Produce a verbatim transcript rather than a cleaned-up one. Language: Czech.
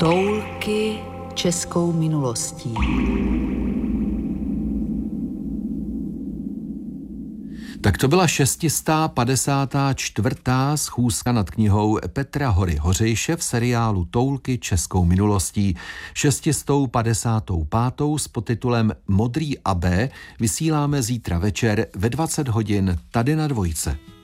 Toulky českou minulostí. Tak to byla šestistá padesátá čtvrtá schůzka nad knihou Petra Hory Hořejše v seriálu Toulky českou minulostí. šestistou padesátou pátou s podtitulem Modrý abe vysíláme zítra večer ve dvacet hodin tady na Dvojce.